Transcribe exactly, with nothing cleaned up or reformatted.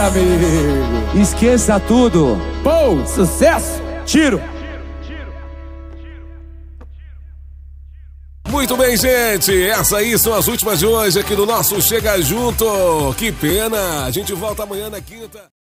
amigo. Esqueça tudo. Pô, sucesso. Tiro. Muito bem, gente. Essas aí são as últimas de hoje aqui do nosso Chega Junto. Que pena. A gente volta amanhã na quinta.